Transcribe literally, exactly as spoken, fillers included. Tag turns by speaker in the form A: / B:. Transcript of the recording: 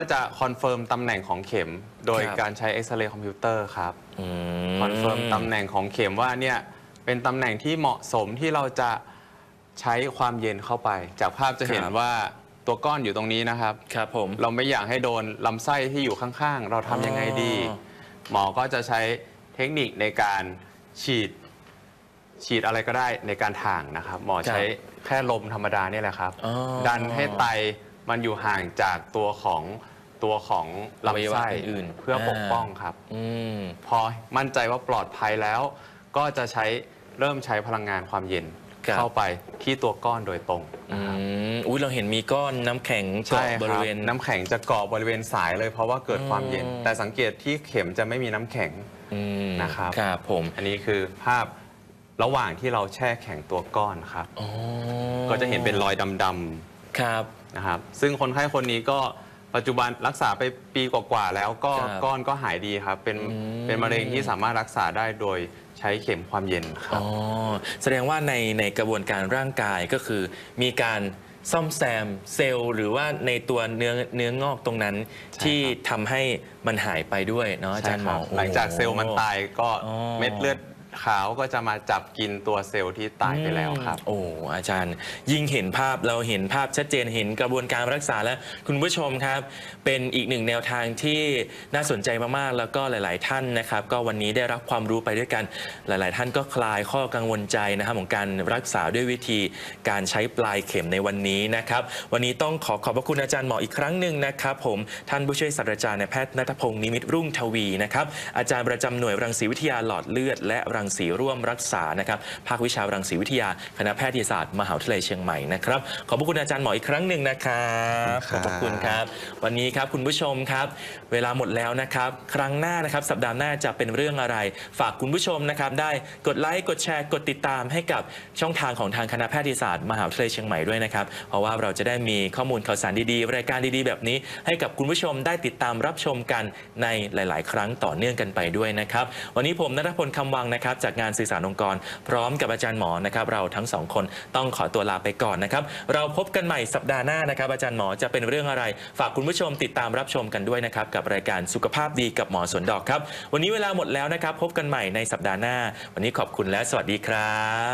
A: ก็จะคอนเฟิร์มตำแหน่งของเข็มโดยการใช้เอ็กซเรย์คอมพิวเตอร์ครับคอนเฟิร์มตำแหน่งของเข็มว่าเนี่ยเป็นตำแหน่งที่เหมาะสมที่เราจะใช้ความเย็นเข้าไปจากภาพจะเห็นว่าตัวก้อนอยู่ตรงนี้นะครับครับผมเราไม่อยากให้โดนลำไส้ที่อยู่ข้างๆเราทำยังไงดีหมอก็จะใช้เทคนิคในการฉีดฉีดอะไรก็ได้ในการถ่างนะครับหมอใช้แค่ลมธรรมดาเนี่ยแหละครับดันให้ไตมันอยู่ห่างจากตัวของตัวของลำไส้อื่นเพื่อปกป้องครับพอมั่นใจว่าปลอดภัยแล้วก็จะใช้เริ่มใช้พลังงานความเย็นเข้าไปที่ตัวก้อนโดยตรงนะครับ
B: อุ้ยเราเห็นมีก้อนน้ำแข็งเกาะบริเวณ
A: น้ำแข็งจะเกาะบริเวณสายเลยเพราะว่าเกิดความเย็นแต่สังเกตที่เข็มจะไม่มีน้ำแข็งนะครับ
B: ครับผม
A: อันนี้คือภาพระหว่างที่เราแช่แข็งตัวก้อนครับก็จะเห็นเป็นรอยดำๆครับนะครับซึ่งคนไข้คนนี้ก็ปัจจุบันรักษาไปปีกว่าๆแล้วก็ก้อนก็หายดีครับเป็นเป็นมะเร็งที่สามารถรักษาได้โดยใช้เข็มความเย็นครับ
B: อ๋อแสดงว่าในในกระบวนการร่างกายก็คือมีการซ่อมแซมเซลล์หรือว่าในตัวเนื้อเนื้องอกตรงนั้นที่ทำให้มันหายไปด้วยเนาะอาจารย์หมอ
A: หลังจากเซลล์มันตายก็เม็ดเลือดขาวก็จะมาจับกินตัวเซลล์ที่ตายไปแล้วครับ
B: โอ้อาจารย์ยิ่งเห็นภาพเราเห็นภาพชัดเจนเห็นกระบวนการรักษาแล้วคุณผู้ชมครับเป็นอีกหนึ่งแนวทางที่น่าสนใจมากๆแล้วก็หลายๆท่านนะครับก็วันนี้ได้รับความรู้ไปด้วยกันหลายๆท่านก็คลายข้อกังวลใจนะครับของการรักษาด้วยวิธีการใช้ปลายเข็มในวันนี้นะครับวันนี้ต้องขอขอบพระคุณอาจารย์หมออีกครั้งหนึ่งนะครับผมท่านผู้ช่วยศาสตราจารย์นายแพทย์ณัฐพงศ์นิมิตรุ่งทวีนะครับอาจารย์ประจำหน่วยรังสีวิทยาหลอดเลือดและรังสีร่วมรักษานะครับภาควิชารังสีวิทยาคณะแพทยศาสตร์มหาวิทยาลัยเชียงใหม่นะครับขอบพระคุณอาจารย์หมออีกครั้งหนึ่งนะครับขอบพระคุณครับวันนี้ครับคุณผู้ชมครับเวลาหมดแล้วนะครับครั้งหน้านะครับสัปดาห์หน้าจะเป็นเรื่องอะไรฝากคุณผู้ชมนะครับได้กดไลค์กดแชร์กดติดตามให้กับช่องทางของทางคณะแพทยศาสตร์มหาวิทยาลัยเชียงใหม่ด้วยนะครับเพราะว่าเราจะได้มีข้อมูลข่าวสารดีๆรายการดีๆแบบนี้ให้กับคุณผู้ชมได้ติดตามรับชมกันในหลายๆครั้งต่อเนื่องกันไปด้วยนะครับวันนี้ผมณัฐพลคำวังนะครับจากงานสื่อสารองค์กรพร้อมกับอาจารย์หมอนะครับเราทั้งสองคนต้องขอตัวลาไปก่อนนะครับเราพบกันใหม่สัปดาห์หน้านะครับอาจารย์หมอจะเป็นเรื่องอะไรฝากคุณผู้ชมติดตามรับชมกันด้วยนะครับกับรายการสุขภาพดีกับหมอสวนดอกครับวันนี้เวลาหมดแล้วนะครับพบกันใหม่ในสัปดาห์หน้าวันนี้ขอบคุณและสวัสดีครับ